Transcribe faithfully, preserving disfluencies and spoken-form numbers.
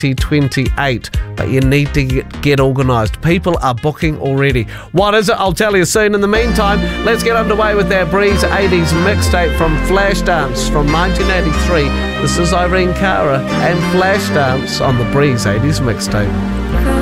twenty-eight, but you need to get, get organised. People are booking already. What is it? I'll tell you soon. In the meantime, let's get underway with our Breeze eighties mixtape from Flashdance from nineteen eighty-three. This is Irene Cara and Flashdance on the Breeze eighties mixtape.